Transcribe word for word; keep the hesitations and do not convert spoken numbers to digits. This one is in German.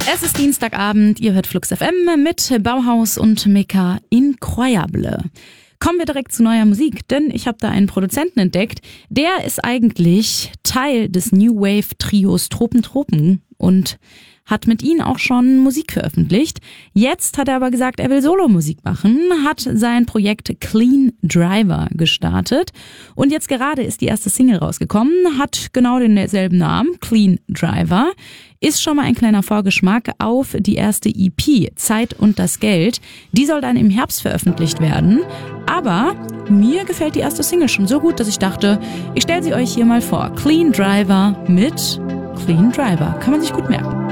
Es ist Dienstagabend, ihr hört Flux F M mit Bauhaus und Meka Incroyable. Kommen wir direkt zu neuer Musik, denn ich habe da einen Produzenten entdeckt. Der ist eigentlich Teil des New Wave Trios Tropen Tropen und hat mit ihnen auch schon Musik veröffentlicht. Jetzt hat er aber gesagt, er will Solo-Musik machen, hat sein Projekt Clean Driver gestartet und jetzt gerade ist die erste Single rausgekommen, hat genau denselben Namen, Clean Driver, ist schon mal ein kleiner Vorgeschmack auf die erste E P, Zeit und das Geld. Die soll dann im Herbst veröffentlicht werden, aber mir gefällt die erste Single schon so gut, dass ich dachte, ich stelle sie euch hier mal vor. Clean Driver mit Clean Driver, kann man sich gut merken.